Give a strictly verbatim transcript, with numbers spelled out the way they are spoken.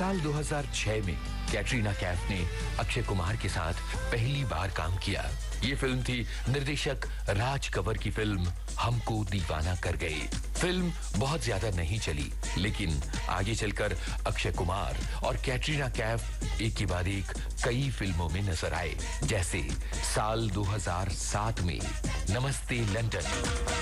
साल दो हज़ार छह में कैटरीना कैफ ने अक्षय कुमार के साथ पहली बार काम किया। ये फिल्म थी निर्देशक राज कंवर की फिल्म हमको दीवाना कर गए। फिल्म बहुत ज्यादा नहीं चली, लेकिन आगे चलकर अक्षय कुमार और कैटरीना कैफ एक के बाद एक कई फिल्मों में नजर आए, जैसे साल दो हज़ार सात में नमस्ते लंदन।